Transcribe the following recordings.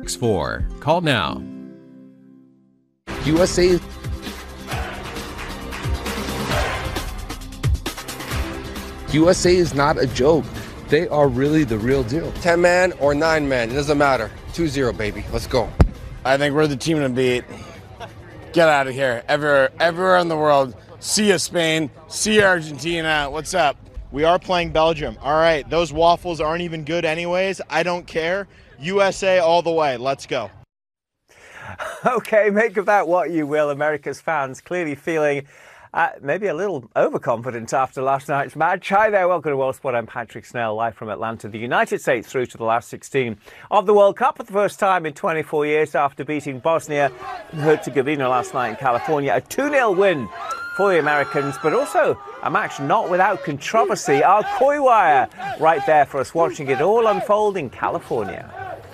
888-866-4. Call now. USA is not a joke. They are really the real deal. 10-man or 9-man, it doesn't matter. 2-0, baby. Let's go. I think we're the team to beat. Get out of here. Everywhere in the world. See you, Spain. See you, Argentina. What's up? We are playing Belgium. All right, those waffles aren't even good anyways. I don't care. USA all the way. Let's go. Okay, make of that what you will. America's fans clearly feeling maybe a little overconfident after last night's match. Hi there, welcome to World Sport. I'm Patrick Snell, live from Atlanta. The United States through to the last 16 of the World Cup for the first time in 24 years after beating Bosnia and Herzegovina last night in California. A 2-0 win for the Americans, but also a match not without controversy. Our Koi Wire right there for us, watching it all unfold in California.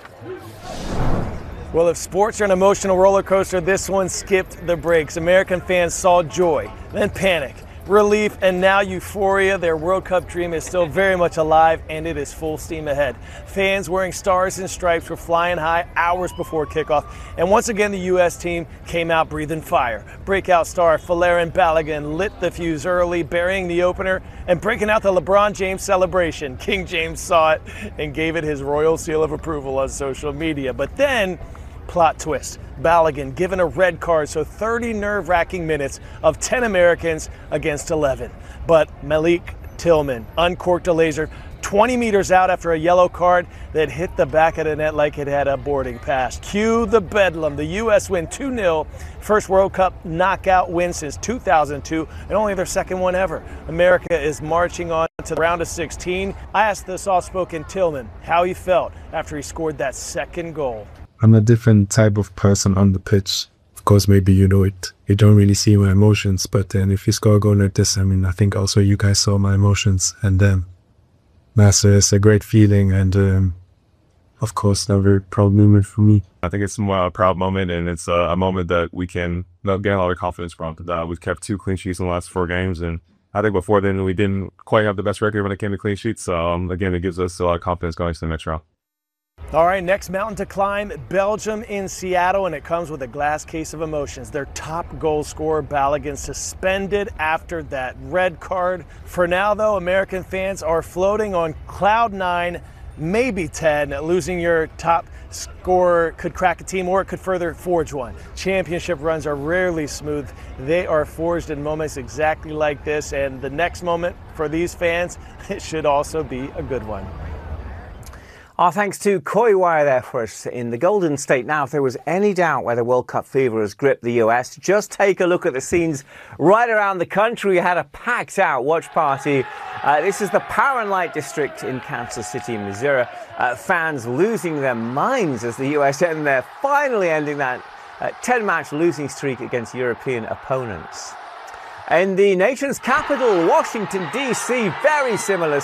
Well, if sports are an emotional roller coaster, this one skipped the brakes. American fans saw joy, then panic, relief, and now euphoria. Their World Cup dream is still very much alive, and it is full steam ahead. Fans wearing stars and stripes were flying high hours before kickoff, and once again the U.S. team came out breathing fire. Breakout star Folarin Balogun lit the fuse early, burying the opener and breaking out the LeBron James celebration. King James saw it and gave it his royal seal of approval on social media. But then, plot twist, Balogun given a red card, so 30 nerve-wracking minutes of 10 Americans against 11. But Malik Tillman uncorked a laser 20 meters out after a yellow card that hit the back of the net like it had a boarding pass. Cue the bedlam. The U.S. win 2-0. First World Cup knockout win since 2002, and only their second one ever. America is marching on to the round of 16. I asked the soft-spoken Tillman how he felt after he scored that second goal. I'm a different type of person on the pitch. Of course, maybe you know it. You don't really see my emotions, but then if you score a goal like this, I mean, I think also you guys saw my emotions. And Master is a great feeling, and of course, a very proud moment for me. I think it's a proud moment, and it's a moment that we can gain a lot of confidence from. We've kept 2 clean sheets in the last 4 games, and I think before then we didn't quite have the best record when it came to clean sheets. So again, it gives us a lot of confidence going to the next round. All right, next mountain to climb, Belgium in Seattle, and it comes with a glass case of emotions. Their top goal scorer, Balogun, suspended after that red card. For now, though, American fans are floating on cloud 9, maybe 10. Losing your top scorer could crack a team, or it could further forge one. Championship runs are rarely smooth. They are forged in moments exactly like this, and the next moment for these fans, it should also be a good one. Our thanks to Koi Wire there for us in the Golden State. Now, if there was any doubt whether World Cup fever has gripped the US, just take a look at the scenes right around the country. We had a packed-out watch party. This is the Power and Light District in Kansas City, Missouri. Fans losing their minds as the US end there, finally ending that 10-match losing streak against European opponents. In the nation's capital, Washington, D.C., very similar